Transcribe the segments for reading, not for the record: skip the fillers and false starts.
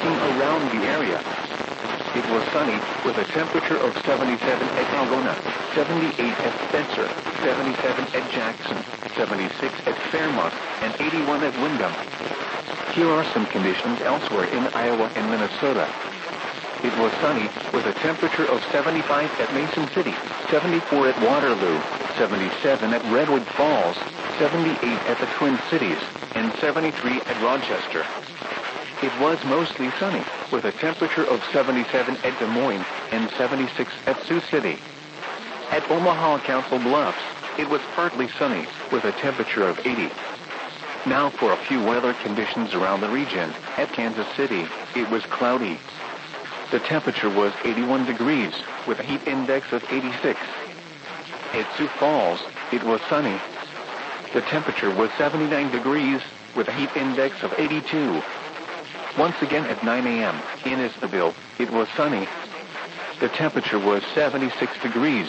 walking around the area. It was sunny, with a temperature of 77 at Algona, 78 at Spencer, 77 at Jackson, 76 at Fairmont, and 81 at Windham. Here are some conditions elsewhere in Iowa and Minnesota. It was sunny, with a temperature of 75 at Mason City, 74 at Waterloo, 77 at Redwood Falls, 78 at the Twin Cities, and 73 at Rochester. It was mostly sunny, with a temperature of 77 at Des Moines and 76 at Sioux City. At Omaha Council Bluffs, it was partly sunny, with a temperature of 80. Now for a few weather conditions around the region. At Kansas City, it was cloudy. The temperature was 81 degrees, with a heat index of 86. At Sioux Falls, it was sunny. The temperature was 79 degrees, with a heat index of 82. Once again at 9 a.m. in Isbellville, it was sunny. The temperature was 76 degrees.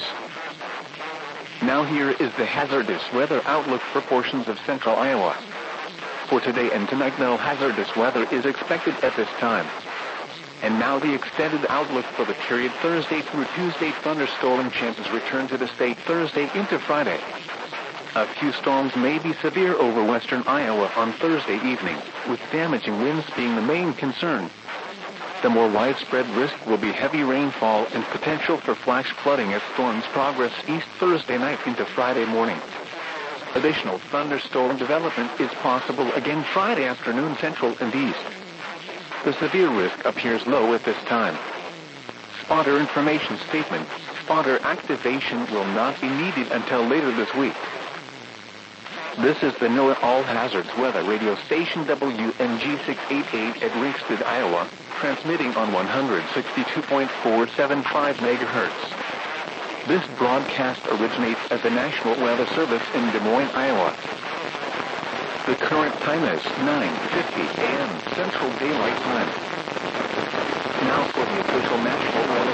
Now here is the hazardous weather outlook for portions of central Iowa. For today and tonight, no hazardous weather is expected at this time. And now the extended outlook for the period Thursday through Tuesday. Thunderstorm chances return to the state Thursday into Friday. A few storms may be severe over western Iowa on Thursday evening, with damaging winds being the main concern. The more widespread risk will be heavy rainfall and potential for flash flooding as storms progress east Thursday night into Friday morning. Additional thunderstorm development is possible again Friday afternoon central and east. The severe risk appears low at this time. Spotter information statement. Spotter activation will not be needed until later this week. This is the NOAA All Hazards Weather Radio Station WNG 688 at Ringsted, Iowa, transmitting on 162.475 megahertz. This broadcast originates at the National Weather Service in Des Moines, Iowa. The current time is 9:50 a.m. Central Daylight Time. Now for the official National Weather